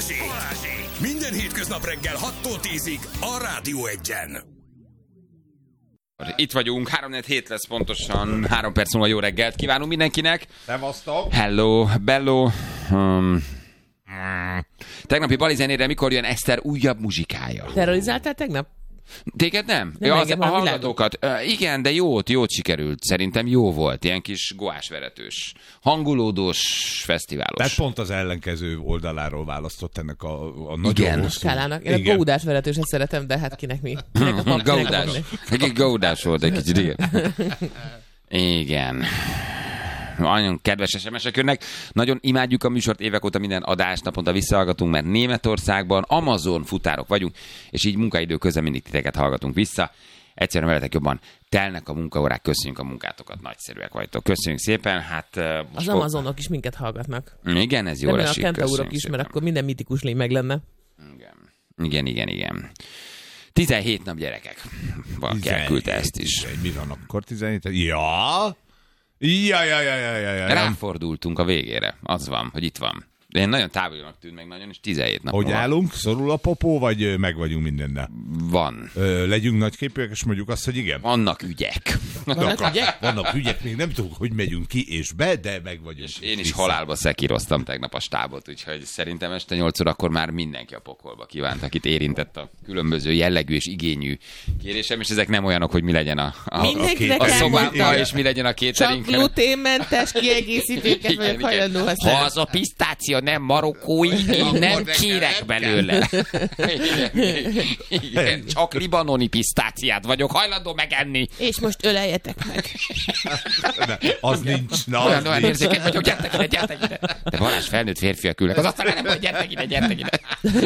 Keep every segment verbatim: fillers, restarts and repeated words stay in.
Balázsék! Minden hétköznap reggel hattól tízig a Rádió Egyen. Itt vagyunk, három hét lesz pontosan, három perc múlva jó reggelt kívánunk mindenkinek. Szevasztok! Hello, bello. Um, tegnapi Bali zenére mikor jön Eszter újabb muzsikája? Terrorizáltál tegnap? Téged nem? Nem ja, az, engem, a a hallgatókat. Uh, igen, de jót, jót sikerült. Szerintem jó volt. Ilyen kis goásveretős, hangulódós, fesztiválos. Tehát pont az ellenkező oldaláról választott ennek a, a nagyon Igen. hosszú. Skálának. Én a gódás veretőset szeretem, de hát kinek mi? Kinek a pap, kinek a Gaudás. papnek? Egy gaudás volt egy kicsit, igen. Igen. Nagyon kedves es em esek jönnek. Nagyon imádjuk a műsort, évek óta minden adást naponta visszahallgatunk, mert Németországban Amazon futárok vagyunk, és így munkaidő közben mindig titeket hallgatunk vissza. Egyszerűen veletek jobban telnek a munkaórák, köszönjük a munkátokat, nagyszerűek vagytok. Köszönjük szépen. Hát, most Az Amazonok is minket hallgatnak. Igen, ez jól Remélem a esik. kentaurok is, mert akkor minden mitikus lény meg lenne. Igen, igen, igen. igen. tizenhét nap gyerekek. Valaki elküldte ezt is. Mi van akkor tizenhét? Ja! Ja, ja, ja, ja, ja, ja. Ráfordultunk a végére. Az van, hogy itt van. De én nagyon távolinak tűnt meg nagyon, és tizenhét nap Hogy van. állunk? Szorul a popó, vagy meg vagyunk mindennel? Van. Ö, legyünk nagyképűek, és mondjuk azt, hogy igen. Vannak ügyek. Vannak ügyek? Vannak ügyek, még nem tudjuk, hogy megyünk ki és be, de meg vagyunk. És én is vissza. halálba szekíroztam tegnap a stábot, úgyhogy szerintem este nyolc órakor már mindenki a pokolba kívánt, akit érintett a különböző jellegű és igényű kérésem, és ezek nem olyanok, hogy mi legyen a, a, Mindenkinek a szobában, elmondtam. és mi legyen a Csak catering. gluténmentes kiegészítőket vagyok hajlandó Ha használni. az a pisztácia nem marokkói, én nem kérek belőle. Igen, igen, csak libanoni pisztáciát vagyok hajlandó megenni. És most öleljetek meg. Ne, az nincs. Na, Olyan, az olyan nincs. érzékeny vagyok, gyertek ide, gyertek ide. De Balázs, felnőtt férfiak ülnek, az aztán nem, hogy gyertek ide, gyertek ide.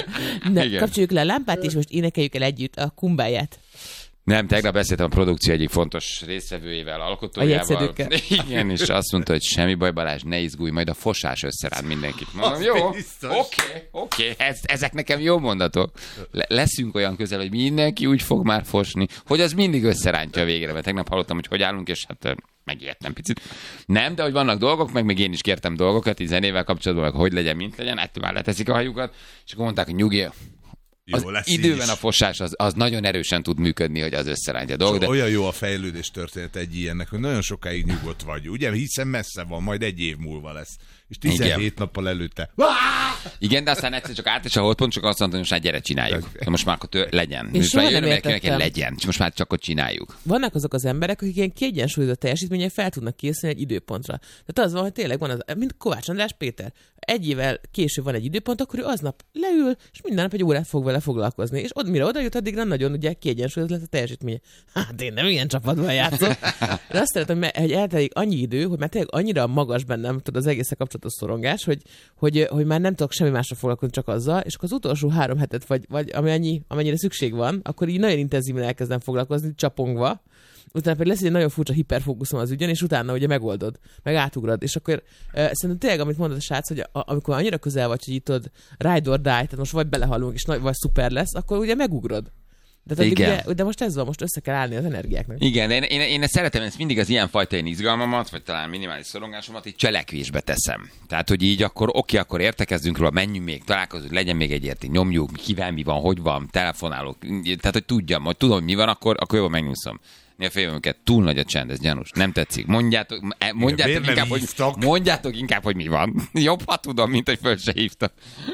Ne, Igen. kapcsoljuk le a lámpát, és most énekeljük el együtt a kumbáját. Nem, tegnap beszéltem a produkció egyik fontos résztvevőjével, alkotójával. A jegyszedőkkel. Igen, és azt mondta, hogy semmi baj, Balázs, ne izgulj, majd a fosás összerád mindenkit. Mondom, Az jó, biztos. oké, oké, ez, ezek nekem jó mondatok. Le- leszünk olyan közel, hogy mindenki úgy fog már fosni, hogy az mindig összerántja a végére, mert tegnap hallottam, hogy hogy állunk, és hát ö, megijedtem picit. Nem, de hogy vannak dolgok, meg még én is kértem dolgokat, így zenével kapcsolatban, meg hogy legyen, mint legyen, ettől már leteszik a hajukat, és akkor mondták, hogy nyugi, Jó, az lesz így időben is. a fosás az, az nagyon erősen tud működni, hogy az összerántja a dolgot. De... Olyan jó a fejlődés történet egy ilyennek, hogy nagyon sokáig nyugodt vagy, ugye? Hiszen messze van, majd egy év múlva lesz. És tizenhét Igen. nappal előtte. Igen, de aztán egyszer csak át és a holdpont, csak azt mondta, hogy most már gyere, csináljuk. De most már akkor tő, legyen. És Most soha már nem jön, mert értettem. kell legyen. És most már csak ott csináljuk. Vannak azok az emberek, akik ilyen kiegyensúlyozott teljesítményen fel tudnak készülni egy időpontra. Tehát az van, hogy tényleg van az, mint Kovács András Péter. Egy évvel később van egy időpont, akkor ő aznap leül, és minden nap egy órát fog vele foglalkozni. És od, mire oda jut, addig nem nagyon ugye kiegyensúlyozott lesz a teljesítménye. Hát én nem ilyen csapatban játszom. De azt szeretem, hogy eltelik annyi idő, hogy már tényleg annyira magas bennem, tudod, az egészen kapcsolatos szorongás, hogy, hogy, hogy már nem tudok semmi másra foglalkozni, csak azzal, és akkor az utolsó három hetet, vagy, vagy amennyi, amennyire szükség van, akkor így nagyon intenzíven elkezdem foglalkozni, csapongva, utána pedig lesz egy nagyon furcsa hiperfókuszom az ügyön, és utána ugye megoldod, meg átugrad. És akkor uh, szerintem tényleg, amit mondod a srác, hogy a, amikor annyira közel vagy, hogy itt tudod ride or die, tehát most vagy belehalunk, és nagy, vagy szuper lesz, akkor ugye megugrod. De, addig Igen. ugye, de most ez van, most össze kell állni az energiáknak. Igen, én, én, én szeretem ezt mindig az ilyenfajta én izgalmamat, vagy talán minimális szorongásomat, így cselekvésbe teszem. Tehát, hogy így akkor oké, akkor értekezzünk róla, menjünk még, találkozunk, legyen még egy érti, nyomjuk, kivel mi van, hogy van, telefonálok. Tehát, hogy tudjam, hogy tudom, hogy mi van, akkor, akkor jobban megnyúszom. Néha félem őket, túl nagy a csend, ez gyanús, nem tetszik. Mondjátok, mondjátok, miért nem inkább, hogy, hívtak? mondjátok inkább, hogy mi van. Jobb, ha tudom, mint hogy föl se hívtak.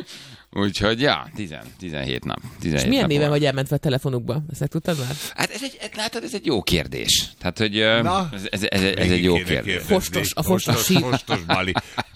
Úgyhogy, ja, tíz, tizenhét nap. tizenhét És milyen nap néven van. vagy elmentve a telefonukba? Ezt meg tudtad már? Hát ez egy, látod, ez egy jó kérdés. Tehát, hogy ö, Na, ez, ez, ez, ez egy jó Végig kéne kérdés. kérdezni. Fostos, a fostos Fostos, síp. fostos Bali.